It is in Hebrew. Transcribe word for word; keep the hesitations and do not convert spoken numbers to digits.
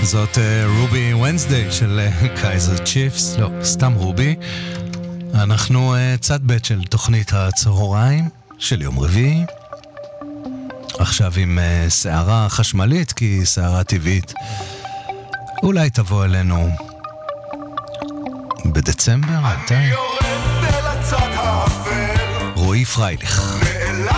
זאת רובי ונסדיי של קייזר צ'יפס, לא, סתם רובי. אנחנו צד ב' של תוכנית הצהריים של יום רביעי. עכשיו עם שערה חשמלית, כי שערה טבעית אולי תבוא אלינו בדצמבר, מתי? רועי פרייליך.